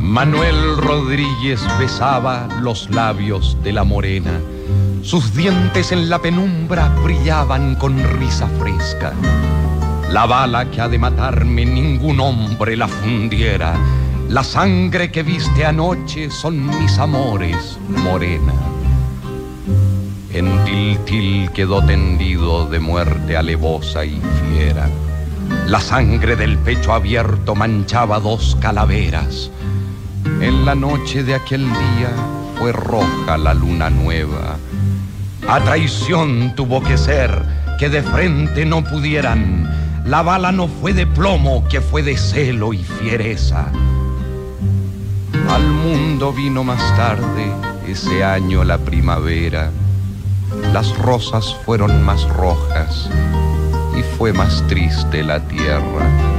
Manuel Rodríguez besaba los labios de la morena. Sus dientes en la penumbra brillaban con risa fresca. La bala que ha de matarme ningún hombre la fundiera. La sangre que viste anoche son mis amores, morena. En Tiltil quedó tendido de muerte alevosa y fiera. La sangre del pecho abierto manchaba 2 calaveras. En la noche de aquel día fue roja la luna nueva. A traición tuvo que ser, que de frente no pudieran. La bala no fue de plomo, que fue de celo y fiereza. Al mundo vino más tarde, ese año la primavera. Las rosas fueron más rojas y fue más triste la tierra.